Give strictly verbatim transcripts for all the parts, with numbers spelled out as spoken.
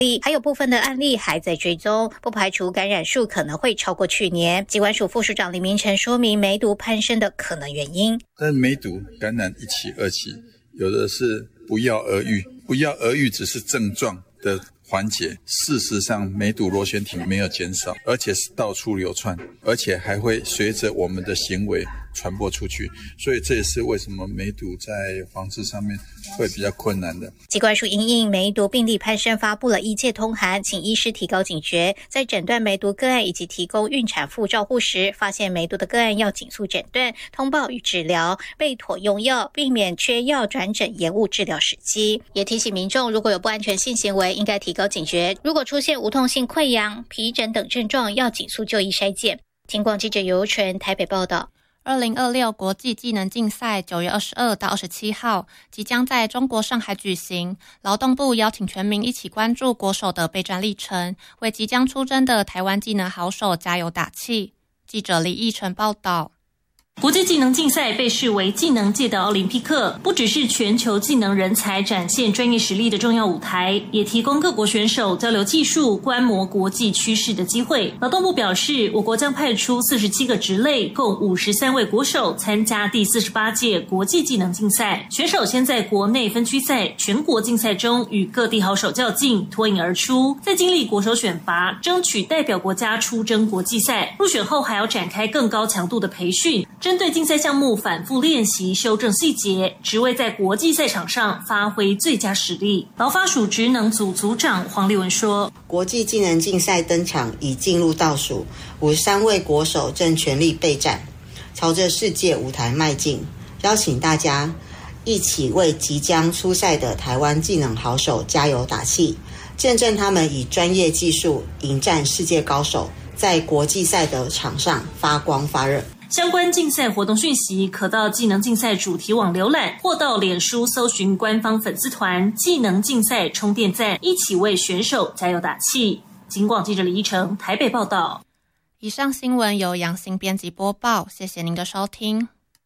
还有部分的案例还在追踪，不排除感染数可能会超过去年。疾管署副署长李明成说明梅毒攀升的可能原因。 但是梅毒感染一期、二期，有的是不药而愈，不药而愈只是症状的缓解，事实上梅毒螺旋体没有减少，而且是到处流窜，而且还会随着我们的行为传播出去，所以这也是为什么梅毒在防治上面会比较困难的。 疾管署因应梅毒病例攀升，发布了一切通函，请医师提高警觉，在诊断梅毒个案以及提供孕产妇照护时，发现梅毒的个案要紧速诊断、通报与治疗，备妥用药，避免缺药转诊延误治疗时机。也提醒民众，如果有不安全性行为，应该提高警觉，如果出现无痛性溃疡、皮疹等症状，要紧速就医筛检。听广记者尤纯台北报道。 二零二六国际技能竞赛九月二十二到二十七号即将在中国上海举行，劳动部邀请全民一起关注国手的备战历程，为即将出征的台湾技能好手加油打气。记者李义成报道。 国际技能竞赛被视为技能界的奥林匹克，不只是全球技能人才展现专业实力的重要舞台，也提供各国选手交流技术、观摩国际趋势的机会。劳动部表示，我国将派出四十七个职类，共五十三位国手参加第四十八届国际技能竞赛。选手先在国内分区赛、全国竞赛中与各地好手较劲，脱颖而出，再经历国手选拔，争取代表国家出征国际赛。入选后还要展开更高强度的培训，针对竞赛项目反复练习、修正细节，只为在国际赛场上发挥最佳实力。劳发署职能组组长黄立文说， 国际技能竞赛登场已进入倒数，五十三位国手正全力备战，朝着世界舞台迈进，邀请大家一起为即将出赛的台湾技能好手加油打气，见证他们以专业技术迎战世界高手，在国际赛的场上发光发热。 相关竞赛活动讯息可到技能竞赛主题网浏览，或到脸书搜寻官方粉丝团技能竞赛充电站，一起为选手加油打气。警广记者李依成台北报道。 以上新闻由杨欣编辑播报，谢谢您的收听。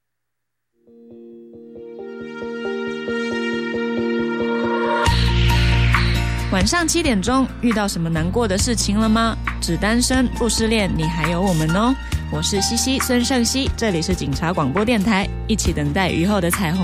晚上七点钟，遇到什么难过的事情了吗？只单身不失恋，你还有我们哦。我是西西孙盛熙，这里是警察广播电台，一起等待雨后的彩虹。